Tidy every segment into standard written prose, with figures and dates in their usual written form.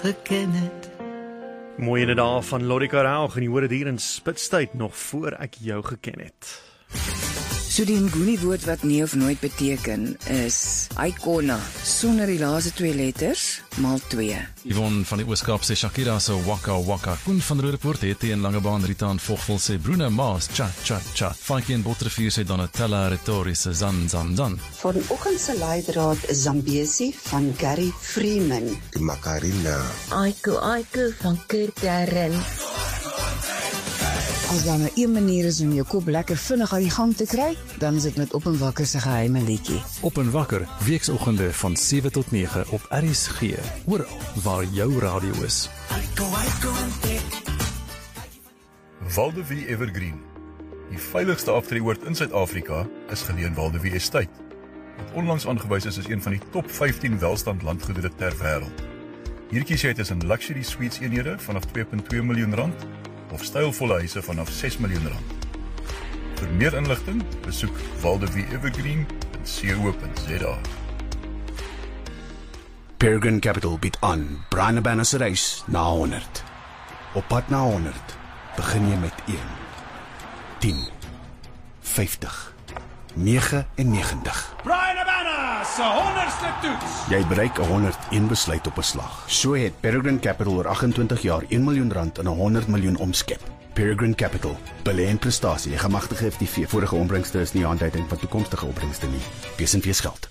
geken het. Mooi inderdaad van Lorika Raug en jy hoor het hier in Spitstyd nog voor ek jou geken het. So die Nguni woord wat nie of nooit beteken is Aikona, sonder die laaste 2 letters, maal 2. Yvonne van die Ooskaap sê Shakira se Waka Waka. Koen van Roodepoort het in Langebaan. Rita en Vogtvol sê Bruno Mars, cha cha cha. Fankie en Bottervier sê Donatella Retori se zan zan zan. Vanoggend se leidraad is Zambesi van Gary Freeman. Die Macarena. Aiku van Kirkherren. As daar nou een manier is om jou kop lekker vinnig uit die gang te kry, dan is dit met Op en Wakker se geheime liedjie. Op en Wakker, weeksoggende van 7 tot 9 op RSG. Oral waar jou radio is. Waldevie Evergreen. Die veiligste aftreeoord in Suid-Afrika is geleë in Waldevie Estate. Wat onlangs aangewys is een van die top 15 welstand landgoedere ter wêreld. Hier kies jy tussen luxury suites eenhede vanaf 2.2 miljoen rand of stylvolle huise vanaf 6 miljoen rand. Vir meer inligting, besoek waldevieevergreen.co.za. Peregrine Capital bied aan Brian Abana se reis na 100. Op pad na 100 begin jy met 1, 10, 50, 99. Brian Abana se 100ste toets. Jy bereik 101 besluit op 'n slag. So het Peregrine Capital oor 28 jaar 1 miljoen rand in 100 miljoen omskep. Peregrine Capital, belê in prestasie, 'n gemagtigde FTV. Vorige opbrengste is nie aanduiding van toekomstige opbrengste nie. Wees en wees geld.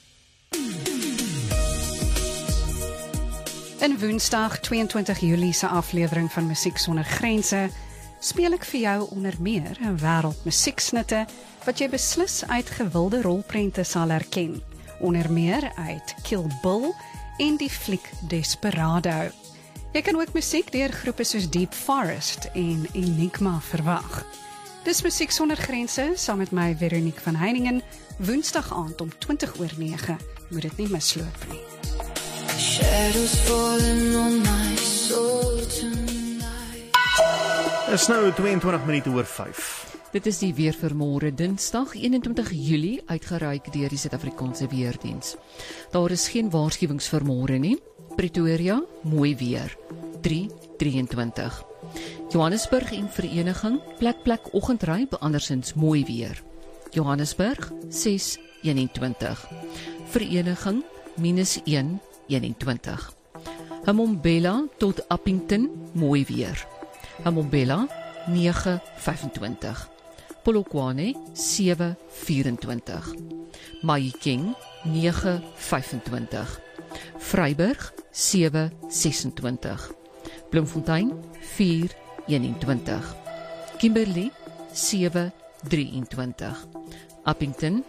In Woensdag 22 Julie se aflewering van Musiek Sonder Grense speel ek vir jou onder meer 'n wêreld musieksnitte wat jy beslis uit gewilde rolprente sal herken, onder meer uit Kill Bill en die fliek Desperado. Jy kan ook musiek deur groepe soos Deep Forest en Enigma verwag. Dis Musiek Sonder Grense saam met my Veronique van Heiningen, Woensdag aand om 20:09. Moet dit nie misloop nie. Shadows falling on my soul tonight. Is nou 22 minute oor 5. Dit is die weer vir môre Dinsdag 21 Julie uitgereik deur die Suid-Afrikaanse Weerdiens. Daar is geen waarskuwings vir môre nie. Pretoria, mooi weer, 3:23. Johannesburg en Vereniging, plek oggendry, andersins mooi weer. Johannesburg, 6:21. Vereniging, -1, 21. Mbombela tot Appington, mooi weer. Mbombela, 9:25. Polokwane, 7:24. Mahikeng, 9:25. Vryburg, 7:26. Bloemfontein, 4:21. Kimberley, 7:23. Appington,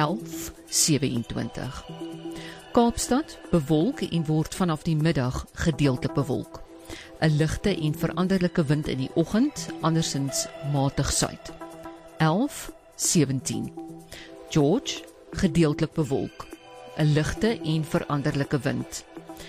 11:27. Kaapstad, bewolk en word vanaf die middag gedeeltelik bewolk. 'n Ligte en veranderlike wind in die oggend, andersins matig suid. 11:17. George, gedeeltelik bewolk. 'n Ligte en veranderlike wind.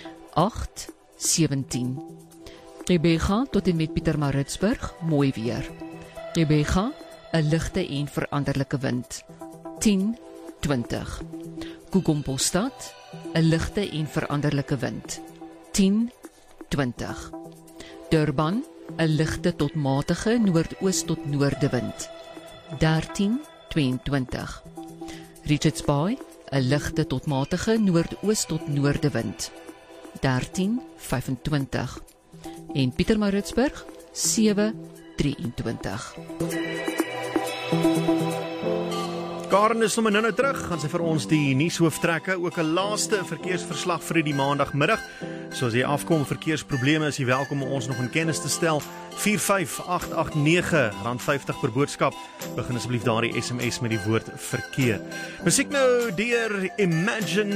8:17. Rebecca tot en met Pietermaritzburg, mooi weer. Rebecca, 'n ligte en veranderlike wind. 10:20. Kokompostad, 'n ligte en veranderlike wind. 10:20. Durban, 'n ligte tot matige noordoos tot noorde wind. 13:22. Richards Bay, 'n ligte tot matige noordoos tot noorde wind. 13:25. En Pietermaritzburg, 7:23. Karen is sommer nou terug, gaan sy vir ons die nuushooftrekke, ook 'n laaste verkeersverslag vir die maandagmiddag. So as jy afkom verkeersprobleme, is jy welkom om ons nog in kennis te stel. 45889, R50 per boodskap. Begin asseblief daardie SMS met die woord verkeer. Musiek nou deur Imagine